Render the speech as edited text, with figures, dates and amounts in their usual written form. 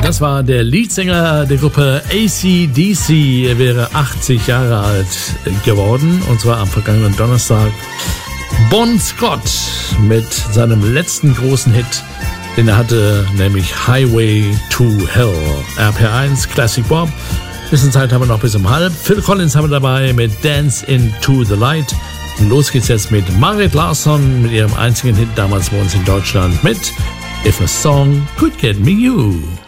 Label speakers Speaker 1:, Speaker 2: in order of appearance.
Speaker 1: Das war der Leadsänger der Gruppe AC/DC. Er wäre 80 Jahre alt geworden, und zwar am vergangenen Donnerstag. Bon Scott mit seinem letzten großen Hit, den er hatte, nämlich Highway to Hell. RPR1 Classic Bob. Bisschen Zeit haben wir noch bis um halb. Phil Collins haben wir dabei mit Dance into the Light. Und los geht's jetzt mit Margaret Larsson mit ihrem einzigen Hit damals bei uns in Deutschland mit If a Song Could Get Me You.